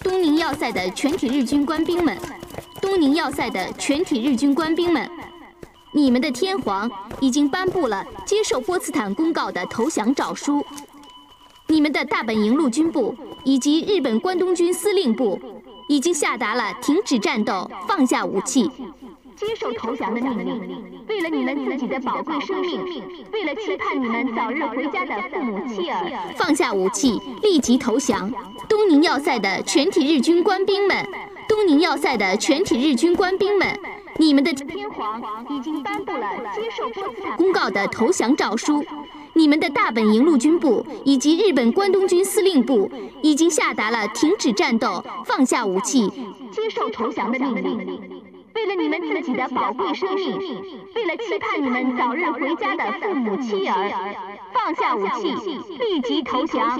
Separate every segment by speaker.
Speaker 1: 东宁要塞的全体日军官兵们，东宁要塞的全体日军官兵们，你们的天皇已经颁布了接受波茨坦公告的投降诏书。你们的大本营陆军部以及日本关东军司令部已经下达了停止战斗、放下武器、接受投降的命令。为了你们自己的宝贵生命，为了期盼你们早日回家的父母妻儿，放下武器，立即投降。东宁要塞的全体日军官兵们，东宁要塞的全体日军官兵们，你们的天皇已经颁布了接受波茨坦公告的投降诏书。你们的大本营陆军部以及日本关东军司令部已经下达了停止战斗、放下武器、接受投降的命令。为了你们自己的宝贵生命，为了期盼你们早日回家的父母妻儿，放下武器，立即投降。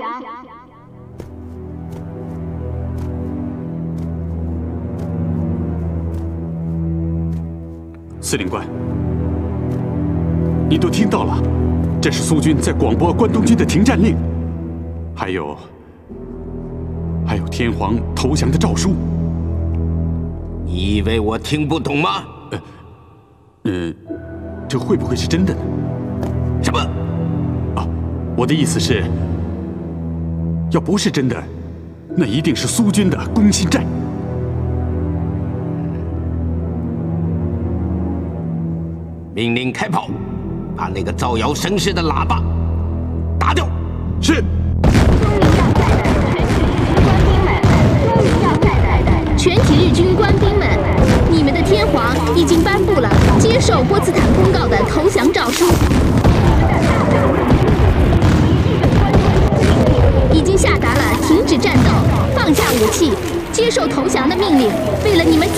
Speaker 2: 司令官，你都听到了，这是苏军在广播关东军的停战令，还有天皇投降的诏书。
Speaker 3: 你以为我听不懂吗？
Speaker 2: 这会不会是真的呢？
Speaker 3: 什么？
Speaker 2: 啊，我的意思是，要不是真的，那一定是苏军的攻心战。
Speaker 3: 命令开炮，把那个造谣生事的喇叭打掉。
Speaker 2: 是。
Speaker 1: 全体日军官兵们，你们的天皇已经颁布了接受波茨坦公告的投降诏书，已经下达了停止战斗、放下武器、接受投降的命令。为了你们